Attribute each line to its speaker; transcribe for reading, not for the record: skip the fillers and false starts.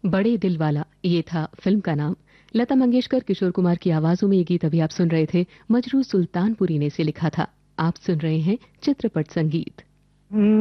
Speaker 1: बड़े दिल वाला, ये था फिल्म का नाम। लता मंगेशकर, किशोर कुमार की आवाजों में ये गीत अभी आप सुन रहे थे। मजरू सुल्तानपुरी ने इसे लिखा था। आप सुन रहे हैं चित्रपट संगीत।